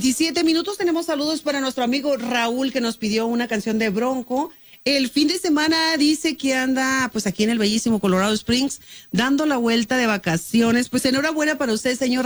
8:27. Tenemos saludos para nuestro amigo Raúl, que nos pidió una canción de Bronco. El fin de semana dice que anda pues aquí en el bellísimo Colorado Springs dando la vuelta de vacaciones. Pues enhorabuena para usted, señor